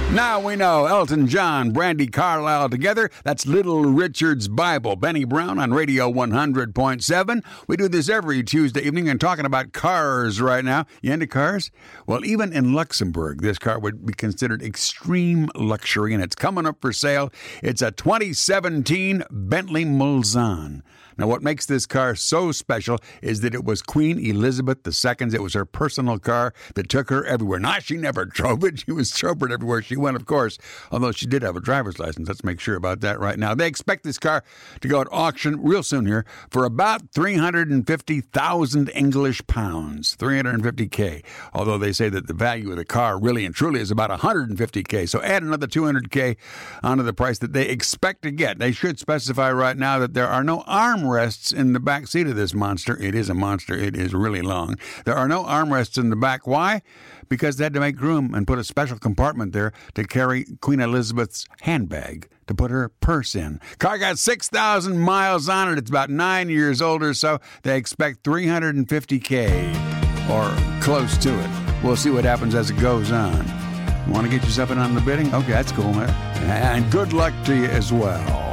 Now we know Elton John, Brandy Carlisle together. That's Little Richard's Bible. Benny Brown on Radio 100.7. We do this every Tuesday evening and talking about cars right now. You into cars? Well, even in Luxembourg, this car would be considered extreme luxury, and it's coming up for sale. It's a 2017 Bentley Mulsanne. Now, what makes this car so special is that it was Queen Elizabeth II's. It was her personal car that took her everywhere. Now, she never drove it. She was chauffeured everywhere she went, of course, although she did have a driver's license. Let's make sure about that right now. They expect this car to go at auction real soon here for about 350,000 English pounds, 350K, although they say that the value of the car really and truly is about 150K. So add another 200K onto the price that they expect to get. They should specify right now that there are no armrests in the back seat of this monster. It is a monster. It is really long. There are no armrests in the back. Why? Because they had to make room and put a special compartment there to carry Queen Elizabeth's handbag, to put her purse in. Car got 6,000 miles on it. It's about 9 years old or so. They expect 350K or close to it. We'll see what happens as it goes on. Want to get yourself in on the bidding? Okay, that's cool, man. And good luck to you as well.